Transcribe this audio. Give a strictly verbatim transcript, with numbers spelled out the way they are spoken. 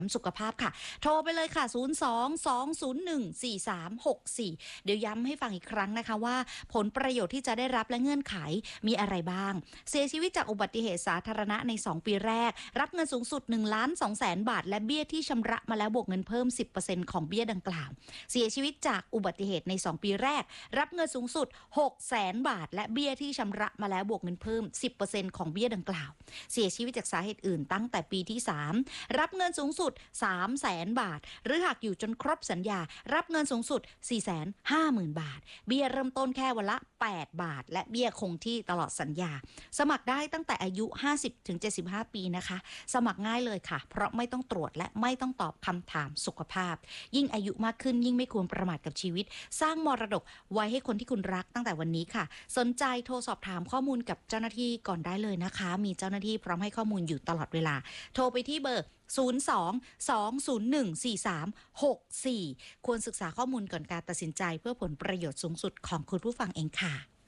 สุขภาพค่ะโทรไปเลยค่ะศูนย์ สอง สอง ศูนย์ หนึ่ง สี่ สาม หก สี่ เดี๋ยวย้ำให้ฟังอีกครั้งนะคะว่าผลประโยชน์ที่จะได้รับและเงื่อนไขมีอะไรบ้างเสียชีวิตจากอุบัติเหตุสาธารณะในสองปีแรกรับเงินสูงสุดหนึ่งล้านสองแสนบาทและเบี้ยที่ชำระมาแล้วบวกเงินเพิ่ม สิบเปอร์เซ็นต์ ของเบี้ยดังกล่าวเสียชีวิตจากอุบัติเหตุในสองปีแรกรับเงินสูงสุดหกแสนบาทและเบี้ยที่ชำระมาแล้วบวกเงินเพิ่ม สิบเปอร์เซ็นต์ ของเบี้ยดังกล่าวเสียชีวิตจากสาเหตุอื่นตั้งแต่ปีที่สามรับเงินสูงสุดสามแสนบาทหรือหากอยู่จนครบสัญญารับเงินสูงสุด สี่แสนห้าหมื่น บาทเบี้ยเริ่มต้นแค่วันละแปดบาทและเบี้ยคงที่ตลอดสัญญาสมัครได้ตั้งแต่อายุ ห้าสิบถึงเจ็ดสิบห้า ปีนะคะสมัครง่ายเลยค่ะเพราะไม่ต้องตรวจและไม่ต้องตอบคำถามสุขภาพยิ่งอายุมากขึ้นยิ่งไม่ควรประมาทกับชีวิตสร้างมรดกไว้ให้คนที่คุณรักตั้งแต่วันนี้ค่ะสนใจโทรสอบถามข้อมูลกับเจ้าหน้าที่ก่อนได้เลยนะคะมีเจ้าหน้าที่พร้อมให้ข้อมูลอยู่ตลอดเวลาโทรไปที่เบอร์ศูนย์ สอง สอง ศูนย์ หนึ่ง สี่ สาม หก สี่ควรศึกษาข้อมูลก่อนการตัดสินใจเพื่อผลประโยชน์สูงสุดของคุณผู้ฟังเองค่ะ